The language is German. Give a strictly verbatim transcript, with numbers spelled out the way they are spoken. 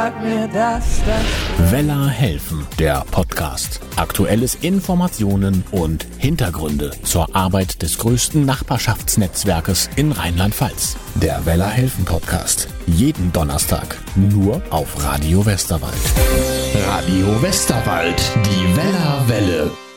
Sag mir, dass das Weller helfen, der Podcast. Aktuelles Informationen und Hintergründe zur Arbeit des größten Nachbarschaftsnetzwerkes in Rheinland-Pfalz. Der Weller helfen Podcast. Jeden Donnerstag. Nur auf Radio Westerwald. Radio Westerwald. Die Weller Welle.